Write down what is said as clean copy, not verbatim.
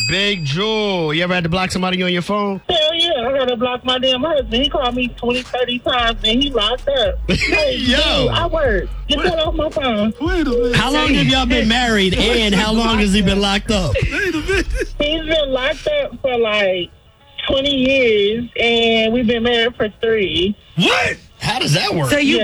Big Jewel. You ever had to block somebody on your phone? Hell yeah, I gotta block my damn husband. He called me 20, 30 times and he locked up. Hey, Yo. dude, I work. Get that off my phone. Wait a minute. How long have y'all been married, and how long has he been locked up? Wait a minute. He's been locked up for like 20 years and we've been married for 3. What? How does that work? So you